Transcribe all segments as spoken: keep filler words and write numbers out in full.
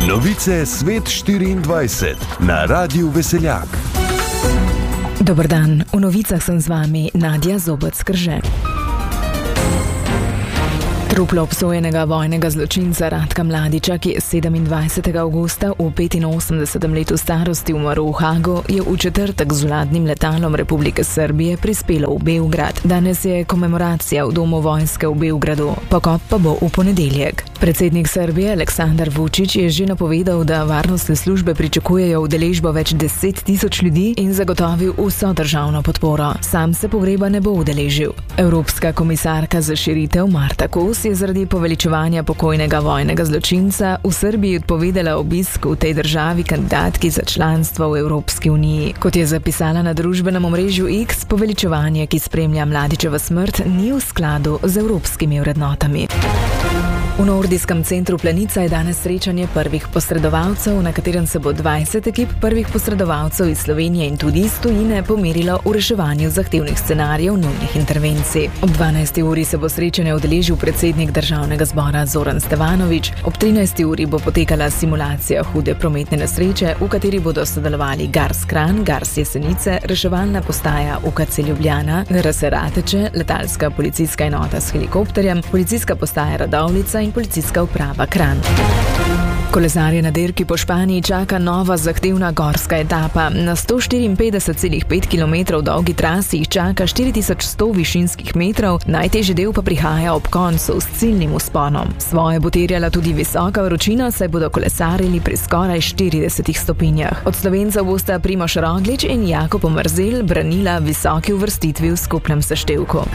Novice Svet štiriindvajset na Radiu Veseljak. Dober dan, v novicah sem z vami Nadja Zobec-Krže. Truplo obsojenega vojnega zločinca Ratka Mladića, ki je sedemindvajsetega avgusta v petinosemdesetem letu starosti umrl v Hagu, je v četrtek z vladnim letalom Republike Srbije prispelo v Beograd. Danes je komemoracija v domu vojske v Beogradu, pokop pa bo v ponedeljek. Predsednik Srbije Aleksandar Vučić je že napovedal, da varnostne službe pričakujejo udeležbo več deset tisoč ljudi in zagotovil vso državno podporo. Sam se pogreba ne bo udeležil. Evropska komisarka za širitev Marta Kos je zaradi poveličevanja pokojnega vojnega zločinca v Srbiji odpovedala obisk v tej državi kandidatki za članstvo v Evropski uniji. Kot je zapisala na družbenem omrežju X, poveličevanje, ki spremlja Mladićevo smrt, ni v skladu z evropskimi vrednotami. V nordijskem centru Planica je danes srečanje prvih posredovalcev, na katerem se bo dvajset ekip prvih posredovalcev iz Slovenije in tudi iz tujine pomerilo v reševanju zahtevnih scenarijev nujnih intervencij. Ob dvanajsti uri se bo srečanje udeležil predsednik državnega zbora Zoran Stevanović. Ob trinajsti uri bo potekala simulacija hude prometne nesreče, v kateri bodo sodelovali Gars Kranj, Gars Jesenice, reševalna postaja U K C Ljubljana, R S Rateče, letalska policijska enota s helikopterjem, policijska postaja Radovljica in policijska uprava Kranj. Kolesarje na dirki po Španiji čaka nova zahtevna gorska etapa. Na sto štiriinpetdeset celih pet kilometrov dolgi trasi jih čaka štiri tisoč sto višinskih metrov, najtežji del pa prihaja ob koncu s ciljnim vzponom. Svoje bo terjala tudi visoka vročina, saj bodo kolesarili pri skoraj štiridesetih stopinjah. Od Slovencev bosta Primož Roglič in Jakob Omerzel branila visoki uvrstitvi v skupnem seštevku.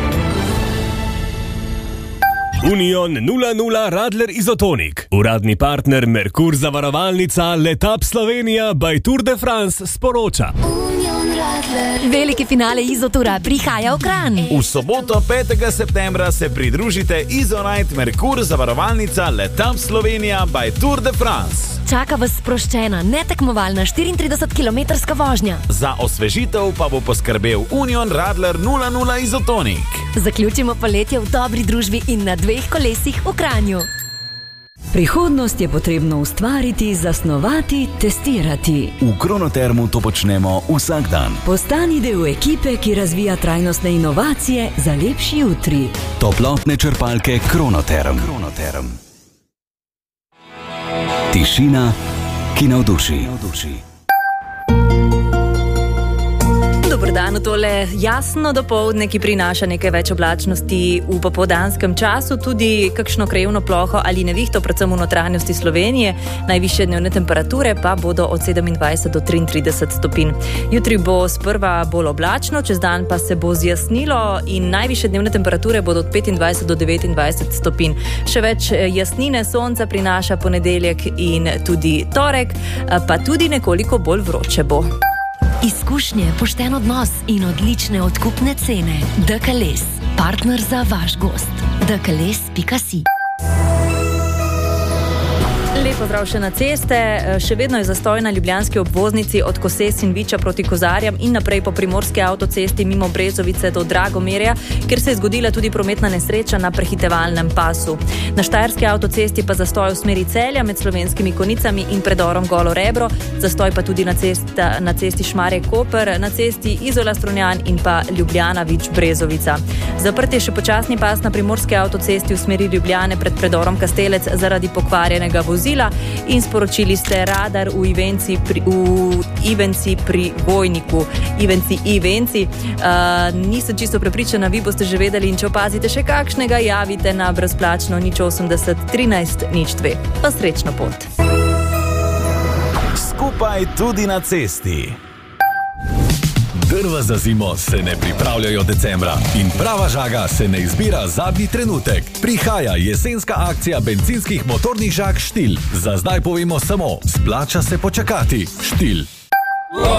Union nula nula Radler Izotonik. Uradni partner Merkur zavarovalnica Letap Slovenija by Tour de France sporoča. Veliki finale Izotura prihaja v Kranj. V soboto petega septembra se pridružite Izonite Merkur zavarovalnica Letap Slovenija by Tour de France. Čaka vas sproščena, netekmovalna štiriintridesetkilometrska vožnja. Za osvežitev pa bo poskrbel Union Radler nula nula Izotonik. Zaključimo poletje v dobri družbi in na dveh kolesih v Kranju. Prihodnost je potrebno ustvariti, zasnovati, testirati. V Kronotermu to počnemo vsak dan. Postani del ekipe, ki razvija trajnostne inovacije za lepši jutri. Toplotne črpalke Kronoterm. Kronoterm. Tišina, ki navduši. Dober dan v tole jasno dopoldne, ki prinaša nekaj več oblačnosti v popoldanskem času, tudi kakšno krajevno ploho ali nevihto, predvsem v notranjosti Slovenije. Najvišje dnevne temperature pa bodo od sedemindvajset do triintrideset stopinj. Jutri bo sprva bolj oblačno, čez dan pa se bo zjasnilo in najvišje dnevne temperature bodo od petindvajset do devetindvajset stopinj. Še več jasnine sonca prinaša ponedeljek in tudi torek, pa tudi nekoliko bolj vroče bo. Izkušnje, pošten odnos in odlične odkupne cene. D K Les, partner za vaš gost. d k les pika si. Lepo zdrav še na ceste. Še vedno je zastoj na ljubljanski obvoznici od Koses in Viča proti Kozarjam in naprej po primorski avtocesti mimo Brezovice do Dragomerja, kjer se je zgodila tudi prometna nesreča na prehitevalnem pasu. Na štajerski avtocesti pa zastoj v smeri Celja med Slovenskimi Konicami in predorom Golo Rebro, zastoj pa tudi na, cesta, na cesti Šmarje-Koper, na cesti Izola-Strunjan in pa Ljubljana-Vič-Brezovica. Zaprt je še počasni pas na primorski avtocesti v smeri Ljubljane pred predorom Kastelec zaradi pokvarjenega vozila in sporočili ste radar v Ivenci pri, v Ivenci pri Vojniku. Ivenci, Ivenci. Uh, nisem čisto prepričana, vi boste že vedeli in če opazite še kakšnega, javite na brezplačno nič osemdeset trinajst nič dve. Pa srečno pot. Skupaj tudi na cesti. Drva za zimo se ne pripravljajo decembra in prava žaga se ne izbira zadnji trenutek. Prihaja jesenska akcija bencinskih motornih žag Štil. Za zdaj povemo samo, splača se počakati. Štil.